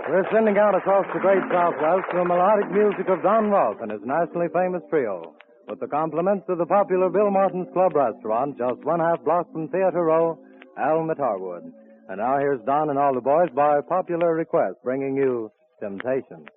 We're sending out across the great Southwest the melodic music of Don Rolfe and his nationally famous trio, with the compliments of the popular Bill Martin's Club restaurant, just one half block from Theater Row, Elm at Harwood. And now here's Don and all the boys by popular request, bringing you Temptation.